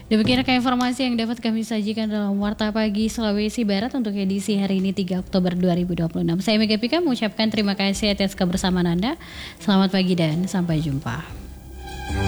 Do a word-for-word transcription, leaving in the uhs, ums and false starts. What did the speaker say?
Demikian informasi yang dapat kami sajikan dalam Warta Pagi Sulawesi Barat untuk edisi hari ini tiga Oktober dua ribu dua puluh enam. Saya Mega Pika mengucapkan terima kasih atas kebersamaan Anda. Selamat pagi dan sampai jumpa.